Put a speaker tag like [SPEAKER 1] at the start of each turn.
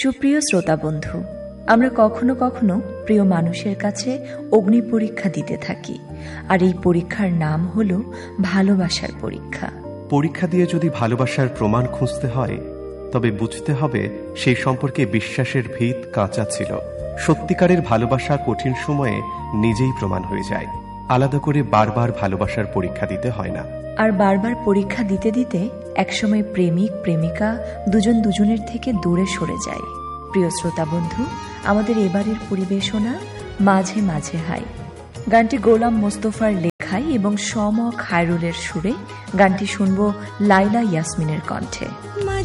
[SPEAKER 1] সুপ্রিয় শ্রোতা বন্ধু, আমরা কখনো কখনো প্রিয় মানুষের কাছে অগ্নি পরীক্ষা দিতে থাকি, আর এই পরীক্ষার নাম হলো ভালোবাসার পরীক্ষা।
[SPEAKER 2] পরীক্ষা দিয়ে যদি ভালোবাসার প্রমাণ খুঁজতে হয়, তবে বুঝতে হবে সেই সম্পর্কে বিশ্বাসের ভিত কাঁচা ছিল। সত্যিকারের ভালোবাসা কঠিন সময়ে নিজেই প্রমাণ হয়ে যায়। আলাদা করে বারবার ভালোবাসার পরীক্ষা দিতে হয় না।
[SPEAKER 1] আর বারবার পরীক্ষা দিতে দিতে একসময় প্রেমিক প্রেমিকা দুজন দুজনের থেকে দূরে সরে যায়। প্রিয় শ্রোতা বন্ধু, আমাদের এবারের পরিবেশনা মাঝে মাঝে হাই। গানটি গোলাম মোস্তফার লেখায় এবং সম খায়রুলের সুরে। গানটি শুনব লাইলা ইয়াসমিনের কণ্ঠে।